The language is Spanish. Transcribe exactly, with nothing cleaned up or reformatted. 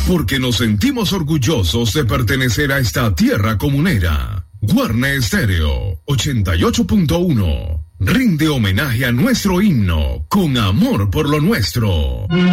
porque nos sentimos orgullosos de pertenecer a esta tierra comunera. Guarne Estéreo ochenta y ocho punto uno rinde homenaje a nuestro himno con amor por lo nuestro.